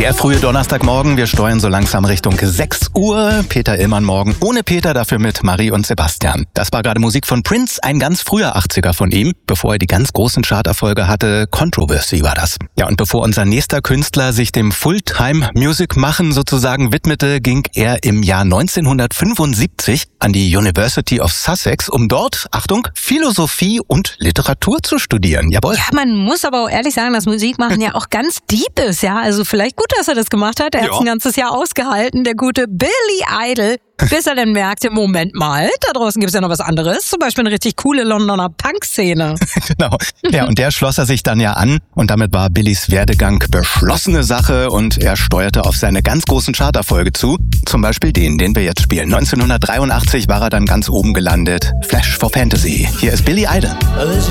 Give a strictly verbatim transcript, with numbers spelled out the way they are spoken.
Der frühe Donnerstagmorgen, wir steuern so langsam Richtung sechs Uhr. Peter Illmann morgen, ohne Peter, dafür mit Marie und Sebastian. Das war gerade Musik von Prince, ein ganz früher achtziger von ihm, bevor er die ganz großen Charterfolge hatte. Controversy war das. Ja, und bevor unser nächster Künstler sich dem Fulltime-Music-Machen sozusagen widmete, ging er im Jahr neunzehnhundertfünfundsiebzig an die University of Sussex, um dort, Achtung, Philosophie und Literatur zu studieren. Jawohl. Ja, man muss aber auch ehrlich sagen, dass Musikmachen ja auch ganz deep ist, ja. Also vielleicht gut, dass er das gemacht hat. Er hat es ein ganzes Jahr ausgehalten, der gute Billy Idol, bis er dann merkte, Moment mal, da draußen gibt's ja noch was anderes. Zum Beispiel eine richtig coole Londoner Punk-Szene. Genau. Ja, und der schloss er sich dann ja an. Und damit war Billys Werdegang beschlossene Sache. Und er steuerte auf seine ganz großen Charterfolge zu. Zum Beispiel den, den wir jetzt spielen. neunzehnhundertdreiundachtzig war er dann ganz oben gelandet. Flash for Fantasy. Hier ist Billy Idol.